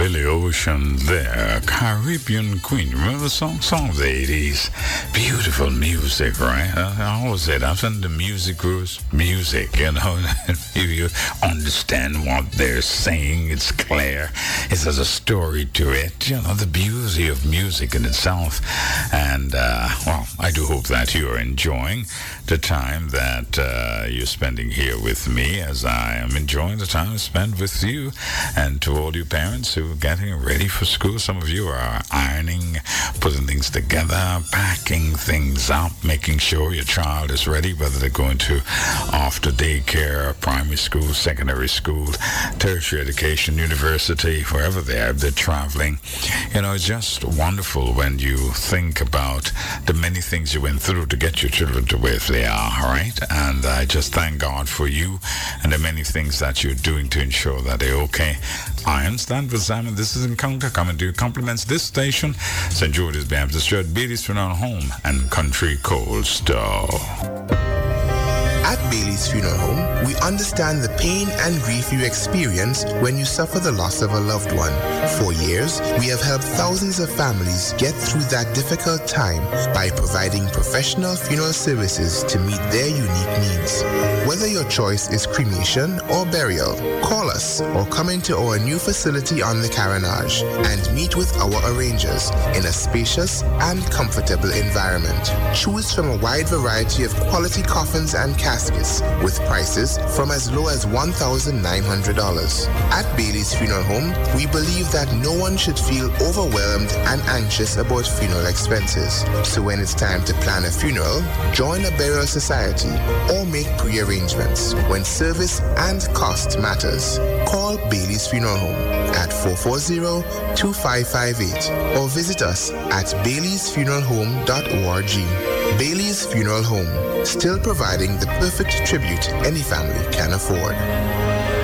Billy Ocean there, Caribbean Queen. Remember the song? Song of the 80s. Beautiful music, right? I always said, after the music groups, music, if you understand what they're saying, it's clear. It has a story to it, the beauty of music in itself. And, I do hope that you're enjoying the time that you're spending here with me, as I am enjoying the time spent with you. And to all you parents who are getting ready for school, some of you are ironing, putting things together, packing things up, making sure your child is ready, whether they're going to after daycare, primary school, secondary school, tertiary education, university, wherever they're traveling. It's just wonderful when you think about the many things you went through to get your children to where they are, right? And I just thank God for you and the many things that you're doing to ensure that they're okay. I am Stan Simon. This is Encounter coming to you. Compliments this station, St. George's Baptist Church, Bailey's Funeral Home, and Country Cold Store. At Bailey's Funeral Home, we understand the pain and grief you experience when you suffer the loss of a loved one. For years, we have helped thousands of families get through that difficult time by providing professional funeral services to meet their unique needs. Whether your choice is cremation or burial, call us or come into our new facility on the Carenage and meet with our arrangers in a spacious and comfortable environment. Choose from a wide variety of quality coffins and caskets with prices from as low as $1,900. At Bailey's Funeral Home, we believe that no one should feel overwhelmed and anxious about funeral expenses. So when it's time to plan a funeral, join a burial society or make pre-arrangements when service and cost matters. Call Bailey's Funeral Home at 440-2558 or visit us at baileysfuneralhome.org. Bailey's Funeral Home, still providing the perfect tribute any family can afford.